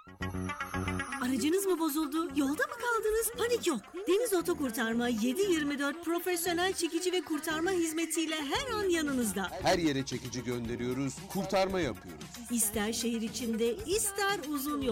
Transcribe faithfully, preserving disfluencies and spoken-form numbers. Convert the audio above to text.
Aracınız mı bozuldu? Yolda mı kaldınız? Panik yok. Deniz Oto Kurtarma yedi yirmi dört profesyonel çekici ve kurtarma hizmetiyle her an yanınızda. Her yere çekici gönderiyoruz, kurtarma yapıyoruz. İster şehir içinde, ister uzun yol.